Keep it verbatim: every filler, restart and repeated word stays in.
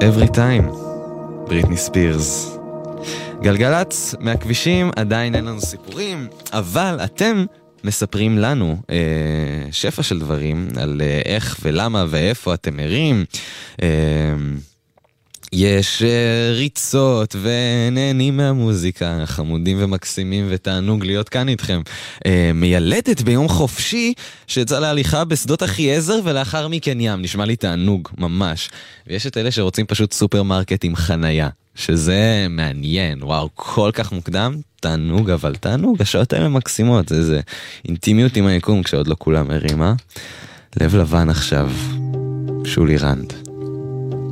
Every time, בריטני ספירס. גלגלץ, מהכבישים עדיין אין לנו סיפורים, אבל אתם מספרים לנו אה, שפע של דברים על אה, איך ולמה ואיפה אתם ערים. אה, יש אה, ריצות ונהנים מהמוזיקה, חמודים ומקסימים, ותענוג להיות כאן איתכם. אה, מיילדת ביום חופשי שיצא להליכה בשדות אחיעזר ולאחר מכן ים, נשמע לי תענוג ממש. ויש את אלה שרוצים פשוט סופרמרקט עם חנייה, שזה מעניין, וואו, כל כך מוקדם, תענוג, אבל תענוג, השעות האלה מקסימות, זה, זה אינטימיות עם היקום כשעוד לא כולם ערים, אה? לב לבן עכשיו, שולי רנד.